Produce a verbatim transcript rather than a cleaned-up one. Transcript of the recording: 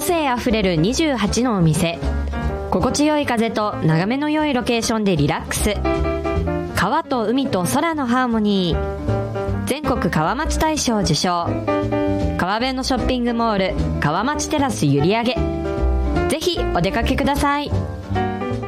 性あふれるにじゅうはちのお店、心地よい風と眺めの良いロケーションでリラックス。川と海と空のハーモニー、全国川町大賞受賞。川辺のショッピングモール川町テラス閖上。ぜひお出かけください。